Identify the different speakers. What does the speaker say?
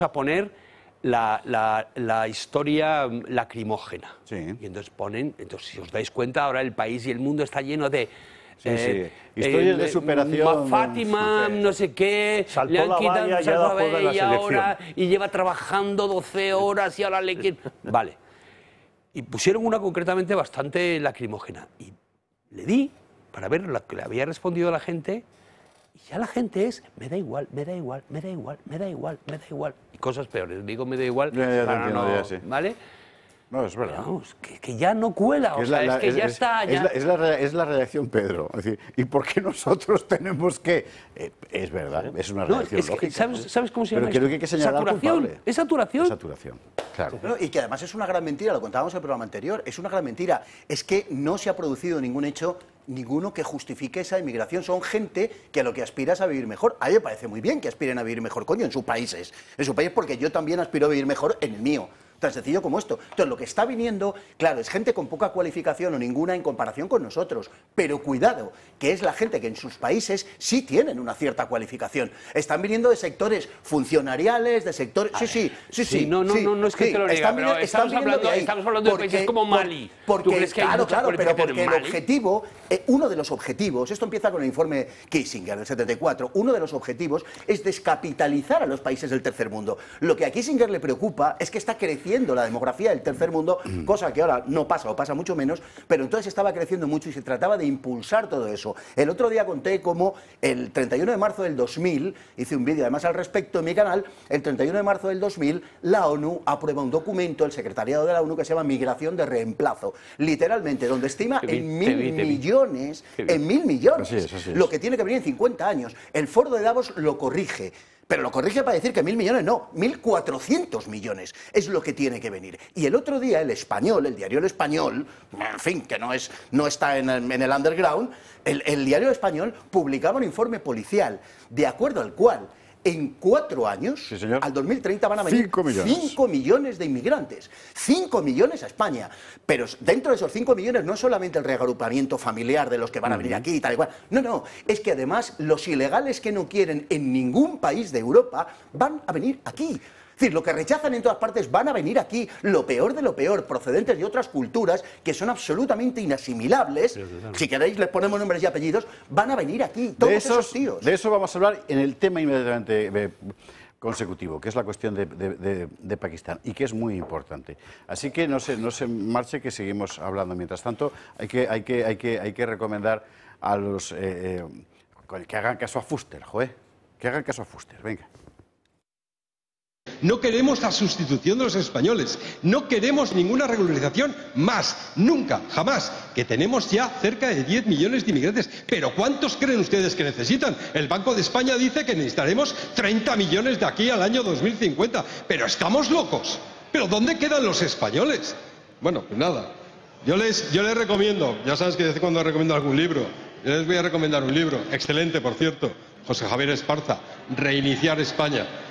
Speaker 1: a poner la historia lacrimógena.
Speaker 2: Sí.
Speaker 1: Y entonces entonces si os dais cuenta, ahora el país y el mundo está lleno de...
Speaker 2: historias de superación.
Speaker 1: Fátima, no sé qué,
Speaker 3: saltó
Speaker 1: le han
Speaker 3: la
Speaker 1: quitado
Speaker 3: valla, ya la juega en la
Speaker 1: y ahora,
Speaker 3: selección.
Speaker 1: y lleva trabajando 12 horas y ahora le quieren... Vale. Y pusieron una concretamente bastante lacrimógena. Y le di para ver lo que le había respondido a la gente. Y ya la gente me da igual, me da igual, me da igual, me da igual, me da igual. Y cosas peores. Digo, me da igual.
Speaker 2: Ya te entiendo, ya, sí.
Speaker 1: ¿Vale?
Speaker 2: No, es verdad.
Speaker 1: Vamos, que ya no cuela, o sea, es que ya está... Ya...
Speaker 2: Es la reacción, Pedro. Es decir, ¿y por qué nosotros tenemos que...? Es verdad, es una reacción lógica.
Speaker 1: ¿Sabes cómo se llama
Speaker 2: Pero creo que hay que señalar al culpable.
Speaker 1: ¿Es saturación?
Speaker 2: Es saturación, claro.
Speaker 4: No, y que además es una gran mentira, lo contábamos en el programa anterior, es una gran mentira. Es que no se ha producido ningún hecho, ninguno que justifique esa inmigración. Son gente que a lo que aspira es a vivir mejor. A mí me parece muy bien que aspiren a vivir mejor, coño, en sus países. En su país, porque yo también aspiro a vivir mejor en el mío. Tan sencillo como esto. Entonces, lo que está viniendo, claro, es gente con poca cualificación o ninguna en comparación con nosotros. Pero cuidado, que es la gente que en sus países sí tienen una cierta cualificación. Están viniendo de sectores funcionariales, de sectores... Sí.
Speaker 1: No es que te lo diga, pero estamos hablando de países como Mali.
Speaker 4: Porque,
Speaker 1: ¿Tú crees que hay mucha
Speaker 4: pero porque
Speaker 1: cualificación en
Speaker 4: el
Speaker 1: Mali?
Speaker 4: objetivo, uno de los objetivos, esto empieza con el informe Kissinger del 74, uno de los objetivos es descapitalizar a los países del tercer mundo. Lo que a Kissinger le preocupa es que está creciendo la demografía del tercer mundo, cosa que ahora no pasa o pasa mucho menos, pero entonces estaba creciendo mucho y se trataba de impulsar todo eso. El otro día conté cómo el 31 de marzo del 2000, hice un vídeo además al respecto en mi canal, el 31 de marzo del 2000 la ONU aprueba un documento, el secretariado de la ONU, que se llama Migración de Reemplazo, literalmente, donde estima en 1.000 millones, en 1.000 millones,
Speaker 2: así es.
Speaker 4: lo que tiene que venir en 50 años. El Foro de Davos lo corrige. Pero lo corrige para decir que 1.000 millones no, 1.400 millones es lo que tiene que venir. Y el otro día el Español, el diario El Español, en fin, que no está en el underground, el diario El Español publicaba un informe policial de acuerdo al cual en 4 años,
Speaker 2: sí, señor,
Speaker 4: al 2030 van a venir 5 millones de inmigrantes. 5 millones a España. Pero dentro de esos 5 millones no es solamente el reagrupamiento familiar de los que van a venir aquí y tal y cual. No, es que además los ilegales que no quieren en ningún país de Europa van a venir aquí. Es decir, lo que rechazan en todas partes van a venir aquí, lo peor de lo peor, procedentes de otras culturas que son absolutamente inasimilables. Si queréis les ponemos nombres y apellidos, van a venir aquí, todos esos tíos.
Speaker 2: De eso vamos a hablar en el tema inmediatamente consecutivo, que es la cuestión de Pakistán, y que es muy importante. Así que no se marche, que seguimos hablando. Mientras tanto, hay que recomendar a los que hagan caso a Fuster, que hagan caso a Fuster, venga.
Speaker 5: No queremos la sustitución de los españoles, no queremos ninguna regularización más, nunca, jamás, que tenemos ya cerca de 10 millones de inmigrantes. Pero ¿cuántos creen ustedes que necesitan? El Banco de España dice que necesitaremos 30 millones de aquí al año 2050. Pero estamos locos. ¿Pero dónde quedan los españoles? Bueno, pues nada, yo les recomiendo, ya sabes que de vez en cuando recomiendo algún libro, yo les voy a recomendar un libro, excelente por cierto, José Javier Esparza, Reiniciar España.